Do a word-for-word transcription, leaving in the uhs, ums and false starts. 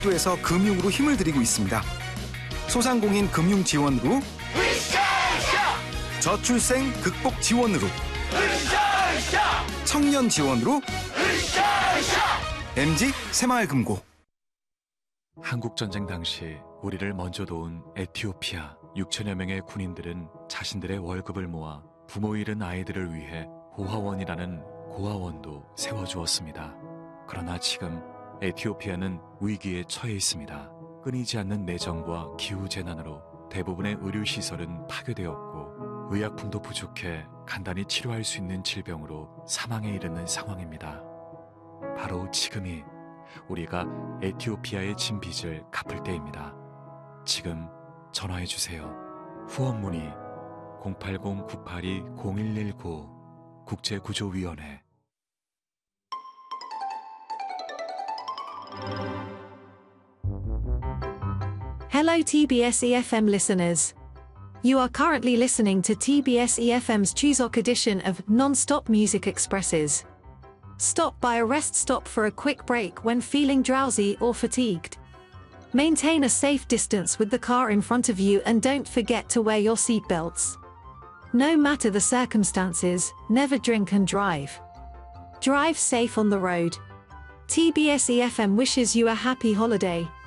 에서 금융으로 힘을 드리고 있습니다. 소상공인 금융 지원으로, 저출생 극복 지원으로, 청년 지원으로, 엠지 새마을금고. 한국전쟁 당시 우리를 먼저 도운 에티오피아 육천여 명의 군인들은 자신들의 월급을 모아 부모 잃은 아이들을 위해 고아원이라는 고아원도 세워주었습니다. 그러나 지금 에티오피아는 위기에 처해 있습니다. 끊이지 않는 내정과 기후재난으로 대부분의 의료시설은 파괴되었고 의약품도 부족해 간단히 치료할 수 있는 질병으로 사망에 이르는 상황입니다. 바로 지금이 우리가 에티오피아의 진 빚을 갚을 때입니다. 지금 전화해주세요. 후원 문의 공팔공 구팔이 공일일구 국제구조위원회. Hello T B S E F M listeners. You are currently listening to T B S E F M's Chuseok edition of Non-Stop Music Expresses. Stop by a rest stop for a quick break when feeling drowsy or fatigued. Maintain a safe distance with the car in front of you and don't forget to wear your seatbelts. No matter the circumstances, never drink and drive. Drive safe on the road. T B S E F M wishes you a happy holiday.